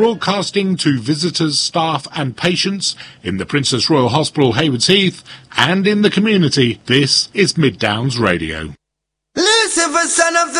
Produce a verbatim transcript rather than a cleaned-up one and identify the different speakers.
Speaker 1: broadcasting to visitors, staff and patients in the Princess Royal Hospital, Haywards Heath, and in the community. This is Mid Downs Radio.
Speaker 2: Lucifer, son of the